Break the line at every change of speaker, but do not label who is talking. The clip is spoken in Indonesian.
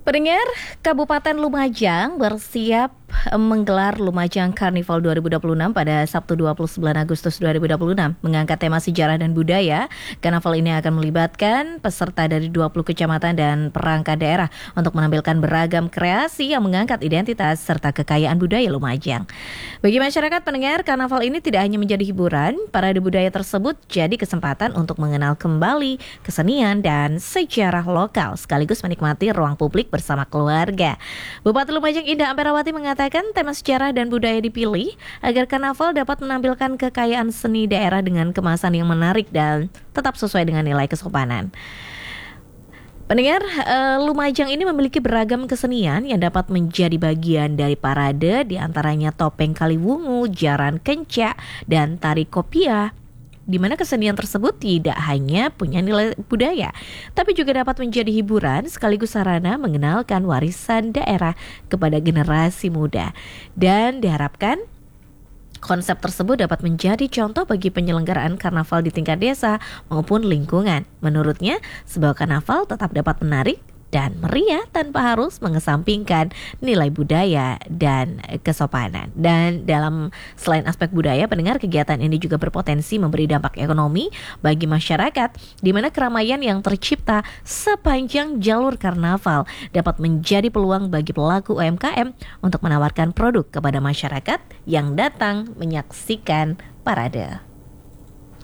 Pendengar, Kabupaten Lumajang bersiap menggelar Lumajang Carnival 2026 pada Sabtu 29 Agustus 2026. Mengangkat tema sejarah dan budaya, karnaval ini akan melibatkan peserta dari 20 kecamatan dan perangkat daerah untuk menampilkan beragam kreasi yang mengangkat identitas serta kekayaan budaya Lumajang. Bagi masyarakat pendengar, karnaval ini tidak hanya menjadi hiburan, parade budaya tersebut jadi kesempatan untuk mengenal kembali kesenian dan sejarah lokal sekaligus menikmati ruang publik bersama keluarga. Bupati Lumajang Indah Amperawati mengatakan tema sejarah dan budaya dipilih agar karnaval dapat menampilkan kekayaan seni daerah dengan kemasan yang menarik dan tetap sesuai dengan nilai kesopanan. Pendengar, Lumajang ini memiliki beragam kesenian yang dapat menjadi bagian dari parade, diantaranya topeng Kaliwungu, jaran kencak, dan tari kopiah. Di mana kesenian tersebut tidak hanya punya nilai budaya, tapi juga dapat menjadi hiburan sekaligus sarana mengenalkan warisan daerah kepada generasi muda. Dan diharapkan konsep tersebut dapat menjadi contoh bagi penyelenggaraan karnaval di tingkat desa maupun lingkungan. Menurutnya, sebuah karnaval tetap dapat menarik dan meriah tanpa harus mengesampingkan nilai budaya dan kesopanan. Dan selain aspek budaya, pendengar, kegiatan ini juga berpotensi memberi dampak ekonomi bagi masyarakat, di mana keramaian yang tercipta sepanjang jalur karnaval dapat menjadi peluang bagi pelaku UMKM untuk menawarkan produk kepada masyarakat yang datang menyaksikan parade.